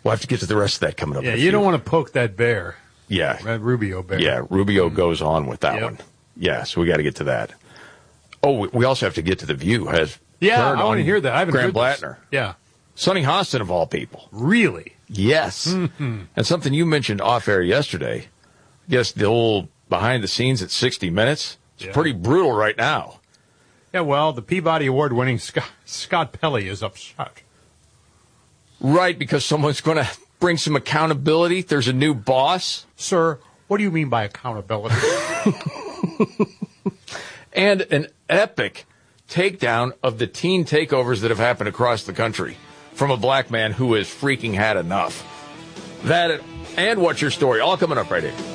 We'll have to get to the rest of that coming up. Yeah, you don't want to poke that bear. Yeah. That Rubio bear. Yeah, Rubio goes on with that one. Yeah, so we got to get to that. Oh, we also have to get to The View. I want to hear that. I haven't Graham heard this. Blattner. Yeah. Sonny Hostin, of all people. Really? Yes. Mm-hmm. And something you mentioned off-air yesterday, I guess the old behind-the-scenes at 60 Minutes, it's pretty brutal right now. Yeah, well, the Peabody Award-winning Scott Pelley is upset. Right, because someone's going to bring some accountability. There's a new boss. Sir, what do you mean by accountability? And an epic takedown of the teen takeovers that have happened across the country from a black man who has freaking had enough. That and What's Your Story? All coming up right here.